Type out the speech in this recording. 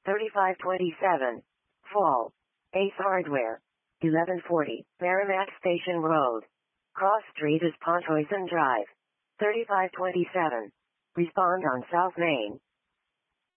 3527. Fall. Ace Hardware. 1140. Merrimack Station Road. Cross Street is Pontoisen Drive. 3527. Respond on South Main.